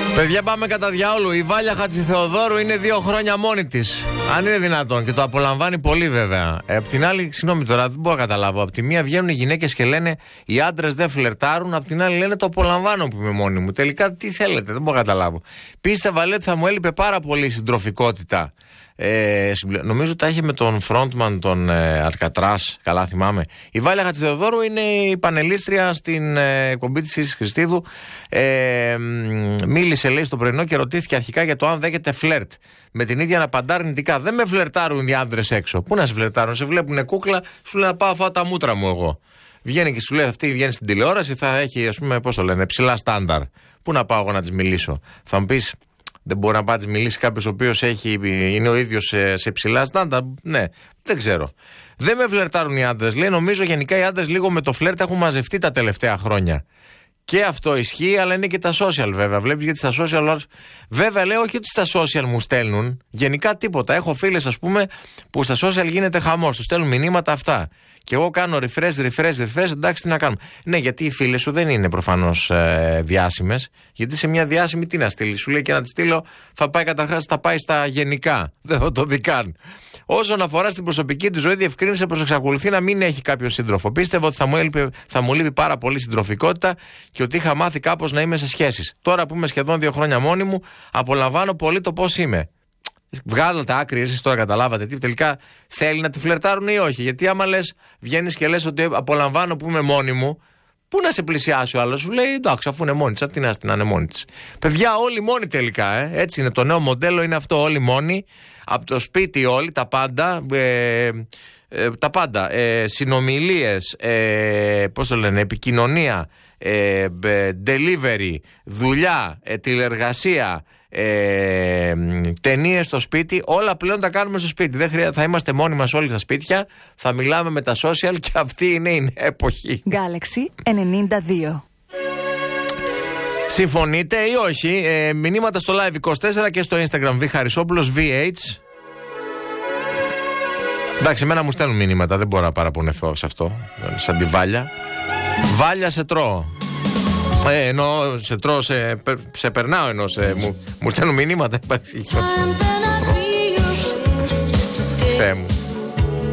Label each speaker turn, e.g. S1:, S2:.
S1: Παιδιά, πάμε κατά διαόλου. Η Βάλια Χατζηθεοδόρου είναι 2 χρόνια μόνη της. Αν είναι δυνατόν, και το απολαμβάνει πολύ βέβαια. Απ' την άλλη, συγγνώμη τώρα, δεν μπορώ να καταλάβω. Απ' τη μία βγαίνουν οι γυναίκες και λένε οι άντρες δεν φλερτάρουν. Απ' την άλλη λένε το απολαμβάνω που είμαι μόνη μου. Τελικά τι θέλετε, δεν μπορώ να καταλάβω. Πίστευα, λέει, ότι θα μου έλειπε πάρα πολύ η συντροφικότητα. Νομίζω τα είχε με τον frontman τον Αλκατράς, καλά θυμάμαι. Η Βάλια Χατζηθεοδόρου είναι η πανελίστρια στην εκπομπή της Ίσης Χριστίδου. Μίλησε, λέει, στο πρωινό και ρωτήθηκε αρχικά για το αν δέχεται φλερτ. Με την ίδια να απαντά αρνητικά. Δεν με φλερτάρουν οι άντρες έξω. Πού να σε φλερτάρουν, σε βλέπουνε κούκλα, σου λέει να πάω φάω τα μούτρα μου εγώ. Βγαίνει και σου λέει αυτή, βγαίνει στην τηλεόραση, θα έχει, ας πούμε, πώς το λένε, ψηλά στάνταρ. Πού να πάω εγώ να της μιλήσω. Θα μου πεις, δεν μπορεί να πάει να της μιλήσει κάποιος ο οποίος είναι ο ίδιος σε ψηλά στάνταρ. Ναι, δεν ξέρω. Δεν με φλερτάρουν οι άντρες. Λέει, νομίζω γενικά οι άντρες λίγο με το φλερτ έχουν μαζευτεί τα τελευταία χρόνια. Και αυτό ισχύει, αλλά είναι και τα social βέβαια. Βλέπεις, γιατί στα social. Βέβαια, λέω, όχι ότι στα social μου στέλνουν. Γενικά τίποτα. Έχω φίλες, ας πούμε, που στα social γίνεται χαμός. Τους στέλνουν μηνύματα αυτά. Και εγώ κάνω refresh, εντάξει, τι να κάνουμε. Ναι, γιατί οι φίλες σου δεν είναι προφανώς διάσημες. Γιατί σε μια διάσημη τι να στείλει. Σου λέει και να τη στείλω, θα πάει καταρχάς, θα πάει στα γενικά. Δεν θα το δει καν. Όσον αφορά στην προσωπική του ζωή, διευκρίνησε πως εξακολουθεί να μην έχει κάποιο σύντροφο. Πίστευε ότι θα μου λείπει πάρα πολύ συντροφικότητα και ότι είχα μάθει κάπως να είμαι σε σχέσεις. Τώρα που είμαι σχεδόν 2 χρόνια μόνη μου, απολαμβάνω πολύ το πώς είμαι. Βγάζετε άκρη, εσείς τώρα καταλάβατε τι τελικά θέλει να τη φλερτάρουν ή όχι. Γιατί άμα λες, βγαίνεις και λες ότι απολαμβάνω που είμαι μόνη μου, πού να σε πλησιάσει ο άλλος, σου λέει εντάξει, αφού είναι μόνη της, απ' την να είναι μόνη της. Παιδιά, όλοι μόνοι τελικά, έτσι είναι. Το νέο μοντέλο είναι αυτό, όλοι μόνοι. Από το σπίτι όλοι, τα πάντα. Τα πάντα. Συνομιλίες, πώς το λένε, επικοινωνία, delivery, δουλειά, τηλεργασία. Ταινίες στο σπίτι, όλα πλέον τα κάνουμε στο σπίτι. Δεν χρειάζεται, θα είμαστε μόνοι μας όλοι στα σπίτια. Θα μιλάμε με τα social και αυτή είναι η νέα εποχή.
S2: Galaxy 92.
S1: Συμφωνείτε ή όχι? Μηνύματα στο Live24 και στο Instagram Β Χαρισόπουλος VH. Εντάξει, εμένα μου στέλνουν μηνύματα, δεν μπορώ να παραπονεθώ σε αυτό. Σαν τη Βάλια. Βάλια, σε τρώω. Ενώ σε τρώω, σε περνάω, ενώ μου στέλνουν μηνύματα. Θεέ μου.